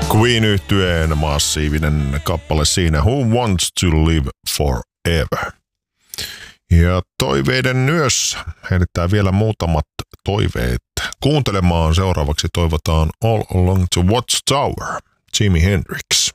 Queen-yhtyeen massiivinen kappale siinä Who Wants to Live Forever. Ja toiveiden myös heitetään vielä muutamat toiveet. Kuuntelemaan seuraavaksi toivotaan All Along the Watchtower, Jimi Hendrix.